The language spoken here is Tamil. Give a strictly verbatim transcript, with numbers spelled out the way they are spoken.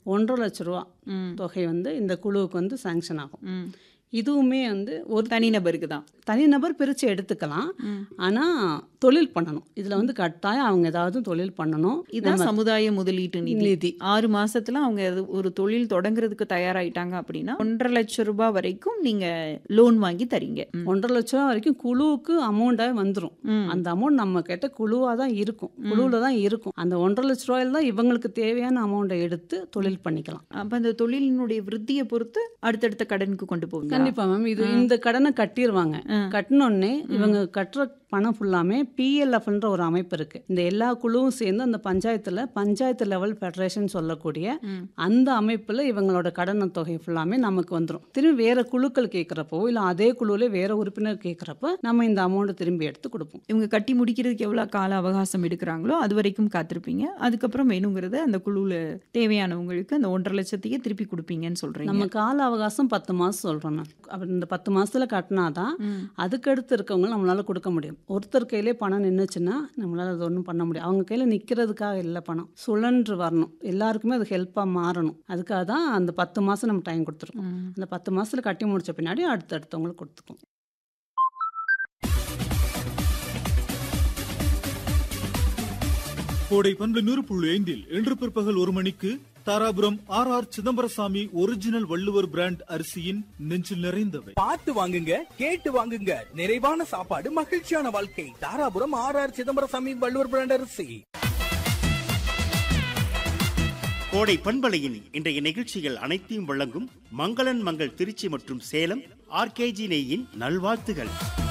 ஒன்றரை லட்ச ரூபா தொகை வந்து இந்த குழுவுக்கு வந்து சாங்ஷன் ஆகும். இதுவுமே வந்து ஒரு தனிநபருக்கு தான். தனிநபர் பிரித்து எடுத்துக்கலாம். ஆனால் தொழில் பண்ணணும். இதில் வந்து கட்டாயம் அவங்க ஏதாவது தொழில் பண்ணணும். இதான் சமுதாய முதலீட்டு நிதி. ஆறு மாசத்துல அவங்க ஒரு தொழில் தொடங்குறதுக்கு தயாராயிட்டாங்க அப்படின்னா ஒன்றரை லட்சம் ரூபாய் வரைக்கும் நீங்க லோன் வாங்கி தரீங்க. ஒன்றரை லட்சம் ரூபாய் வரைக்கும் குழுவுக்கு அமௌண்ட்டாக வந்துடும். அந்த அமௌண்ட் நம்ம கிட்ட குழுவாக தான் இருக்கும், குழுவில் தான் இருக்கும். அந்த ஒன்றரை லட்ச ரூபாயில் தான் இவங்களுக்கு தேவையான அமௌண்ட்டை எடுத்து தொழில் பண்ணிக்கலாம். அப்போ அந்த தொழிலினுடைய விருத்தியை பொறுத்து அடுத்தடுத்த கடனுக்கு கொண்டு போகுங்க. கண்டிப்பா மேம். இது இந்த கடனை கட்டிடுவாங்க. கட்டினோடனே இவங்க கட்டுற பணம் ஃபுல்லாமே பிஎல்எஃப்ன்ற ஒரு அமைப்பு இருக்கு. இந்த எல்லா குழுவும் சேர்ந்து அந்த பஞ்சாயத்துல பஞ்சாயத்து லெவல் ஃபெடரேஷன் சொல்லக்கூடிய அந்த அமைப்புல இவங்களோட கடன் தொகை ஃபுல்லாமே நமக்கு வந்துடும். திரும்பி வேற குழுக்கள் கேட்கறப்போ இல்ல அதே குழுவில வேற உறுப்பினர் கேட்கறப்ப நம்ம இந்த அமௌண்ட் திரும்பி எடுத்து கொடுப்போம். இவங்க கட்டி முடிக்கிறதுக்கு எவ்வளவு கால அவகாசம் எடுக்கிறாங்களோ அது வரைக்கும் காத்திருப்பீங்க. அதுக்கப்புறம் வேணுங்கிறத அந்த குழுவில் தேவையானவங்களுக்கு அந்த ஒன்றரை லட்சத்தையே திருப்பி கொடுப்பீங்கன்னு சொல்றீங்க. நம்ம கால அவகாசம் பத்து மாசம் சொல்றோம். அப்படி இந்த பத்து மாசத்துல கட்டினாதான் அதுக்கடுத்து இருக்கவங்க நம்மளால கொடுக்க முடியும். ஒருத்தர் கையிலே பணம் நின்றுச்சுன்னா நம்மளால அது ஒன்றும் பண்ண முடியும். அவங்க கையில் நிற்கிறதுக்காக இல்லை, பணம் சுழன்று வரணும், எல்லாருக்குமே அது ஹெல்ப்பாக மாறணும். அதுக்காக தான் அந்த பத்து மாதம் நம்ம டைம் கொடுத்துருக்கோம். அந்த பத்து மாதத்தில் கட்டி முடிச்ச பின்னாடி அடுத்தடுத்தவங்களுக்கு கொடுத்துருக்கோம். கோடை பண்பு நூறு புள்ளி ஐந்தில் இன்று பிற்பகல் ஒரு மணிக்கு Dharapuram R R Chidambarasamy original Valluvar brand அரிசியின் நெஞ்சில் நிறைந்தவை. பார்த்து வாங்குங்க, கேட்டு வாங்குங்க. நிறைவான சாப்பாடு, மகிழ்ச்சியான வாழ்க்கை. Dharapuram R R Chidambarasamy Valluvar brand அரிசி. கோடை பண்பலையின் இன்றைய நிகழ்ச்சிகள் அனைத்தையும் வழங்கும் மங்களன் மங்கள் திருச்சி மற்றும் சேலம் ஆர்கேஜி நெய்யின் நல்வாழ்த்துகள்.